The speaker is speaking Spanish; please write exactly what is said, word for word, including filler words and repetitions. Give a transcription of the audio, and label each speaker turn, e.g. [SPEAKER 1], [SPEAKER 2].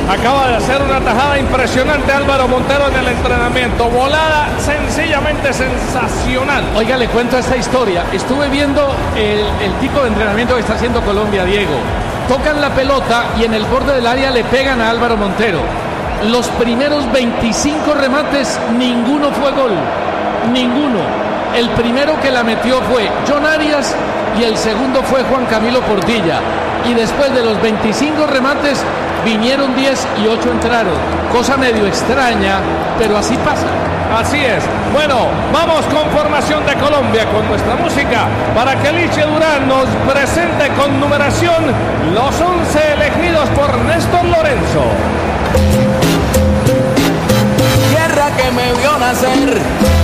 [SPEAKER 1] Acaba de hacer una tajada impresionante Álvaro Montero en el entrenamiento. Volada sencillamente sensacional.
[SPEAKER 2] Oiga, le cuento esta historia. Estuve viendo el, el tipo de entrenamiento que está haciendo Colombia, Diego. Tocan la pelota y en el borde del área le pegan a Álvaro Montero. Los primeros veinticinco remates, ninguno fue gol. Ninguno. El primero que la metió fue John Arias y el segundo fue Juan Camilo Portilla. Y después de los veinticinco remates vinieron diez y ocho entraron. Cosa medio extraña, pero así pasa.
[SPEAKER 1] Así es. Bueno, vamos con formación de Colombia con nuestra música para que Liche Durán nos presente con numeración los once elegidos por Néstor Lorenzo.
[SPEAKER 3] Tierra que me vio nacer